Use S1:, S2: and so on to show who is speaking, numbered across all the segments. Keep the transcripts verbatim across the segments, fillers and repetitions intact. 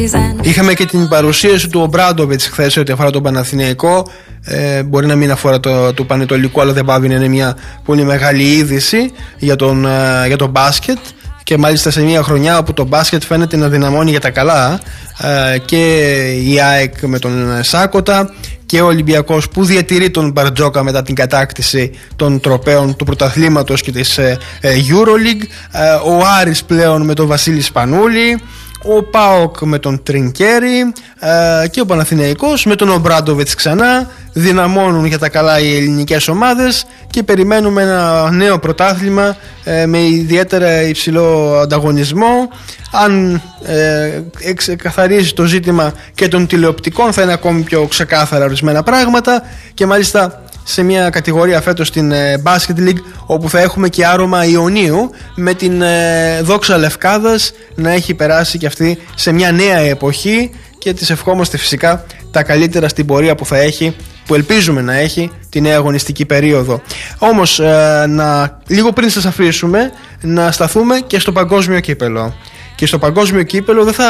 S1: Είχαμε και την παρουσίαση του Ομπράντοβιτς χθες ό,τι αφορά τον Παναθηναϊκό. Ε, μπορεί να μην αφορά το, το Πανετολικό, αλλά δεν πάβει να είναι μια πολύ μεγάλη είδηση για τον, ε, για τον μπάσκετ. Και μάλιστα σε μια χρονιά όπου το μπάσκετ φαίνεται να δυναμώνει για τα καλά, ε, και η ΑΕΚ με τον Σάκοτα και ο Ολυμπιακός που διατηρεί τον Μπαρτζόκα μετά την κατάκτηση των τροπαίων του πρωταθλήματος και της ε, ε, EuroLeague, ε, ο Άρης πλέον με τον Βασίλη Σπανούλη, ο ΠΑΟΚ με τον Τρινκέρι, ε, και ο Παναθηναϊκός με τον Ομπράντοβιτς ξανά. Δυναμώνουν για τα καλά οι ελληνικές ομάδες και περιμένουμε ένα νέο πρωτάθλημα ε, με ιδιαίτερα υψηλό ανταγωνισμό. Αν ε, ξεκαθαρίζει το ζήτημα και των τηλεοπτικών, θα είναι ακόμη πιο ξεκάθαρα ορισμένα πράγματα, και μάλιστα σε μια κατηγορία φέτος στην ε, Basket League, όπου θα έχουμε και άρωμα Ιωνίου, με την ε, Δόξα Λευκάδας να έχει περάσει και αυτή σε μια νέα εποχή, και της ευχόμαστε φυσικά τα καλύτερα στην πορεία που θα έχει, που ελπίζουμε να έχει, τη νέα αγωνιστική περίοδο. Όμως ε, να, λίγο πριν σας αφήσουμε, να σταθούμε και στο παγκόσμιο κύπελο. Και στο παγκόσμιο κύπελο δεν θα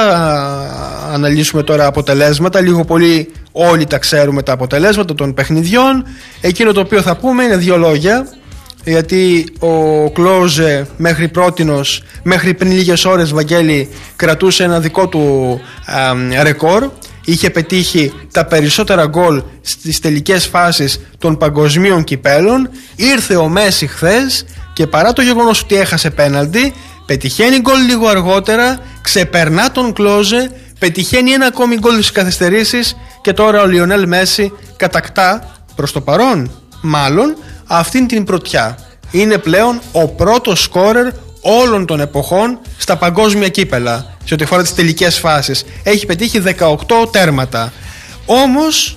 S1: αναλύσουμε τώρα αποτελέσματα, λίγο πολύ όλοι τα ξέρουμε τα αποτελέσματα των παιχνιδιών. Εκείνο το οποίο θα πούμε είναι δύο λόγια, γιατί ο Κλόζε μέχρι πρότινος, μέχρι πριν λίγες ώρες, Βαγγέλη, κρατούσε ένα δικό του α, ρεκόρ. Είχε πετύχει τα περισσότερα γκολ στις τελικές φάσεις των παγκοσμίων κυπέλων. Ήρθε ο Μέση χθες και παρά το γεγονός ότι έχασε πέναλτι, πετυχαίνει γκολ λίγο αργότερα, ξεπερνά τον Κλόζε, πετυχαίνει ένα ακόμη γκολ στις καθυστερήσεις, και τώρα ο Λιονέλ Μέση κατακτά, προς το παρόν μάλλον, αυτήν την πρωτιά. Είναι πλέον ο πρώτος σκόρερ όλων των εποχών στα παγκόσμια κύπελα σε ό,τι αφορά τις τελικές φάσεις. Έχει πετύχει δεκαοκτώ τέρματα. Όμως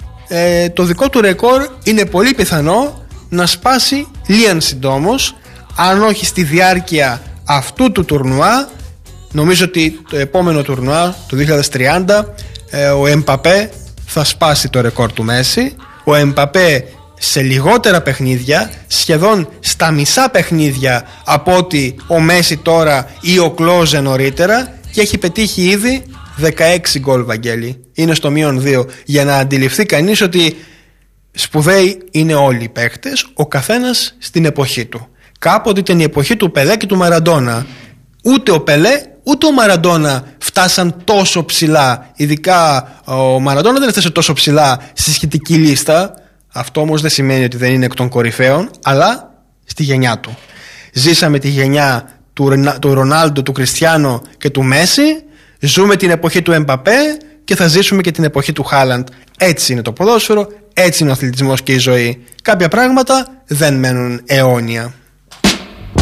S1: ε, το δικό του ρεκόρ είναι πολύ πιθανό να σπάσει λίαν συντόμως, αν όχι στη διάρκεια αυτού του τουρνουά. Νομίζω ότι το επόμενο τουρνουά, το δύο χιλιάδες τριάντα, ε, ο Εμπαπέ θα σπάσει το ρεκόρ του Μέση. Ο Εμπαπέ σε λιγότερα παιχνίδια, σχεδόν στα μισά παιχνίδια από ότι ο Μέση τώρα ή ο Κλόζε νωρίτερα, και έχει πετύχει ήδη δεκαέξι γκολ, Βαγγέλη. Είναι στο μείον δύο, για να αντιληφθεί κανείς ότι σπουδαίοι είναι όλοι οι παίχτες, ο καθένας στην εποχή του. Κάποτε ήταν η εποχή του Πελέ και του Μαραντόνα. Ούτε ο Πελέ ούτε ο Μαραντόνα φτάσαν τόσο ψηλά. Ειδικά ο Μαραντόνα δεν έφτασε τόσο ψηλά στη σχετική λίστα. Αυτό όμως δεν σημαίνει ότι δεν είναι εκ των κορυφαίων, αλλά στη γενιά του. Ζήσαμε τη γενιά του, του Ρονάλντο, του Κριστιάνο και του Μέση. Ζούμε την εποχή του Εμπαπέ και θα ζήσουμε και την εποχή του Χάλαντ. Έτσι είναι το ποδόσφαιρο, έτσι είναι ο αθλητισμός και η ζωή. Κάποια πράγματα δεν μένουν αιώνια.